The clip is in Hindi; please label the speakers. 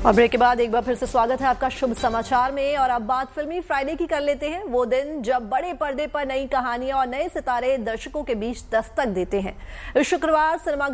Speaker 1: और ब्रेक के बाद एक बार फिर से स्वागत है आपका शुभ समाचार में। और अब बात फिल्मी फ्राइडे की कर लेते हैं। वो दिन जब बड़े पर्दे पर नई कहानियां और नए सितारे दर्शकों के बीच दस्तक देते हैं। इस शुक्रवार सिनेमा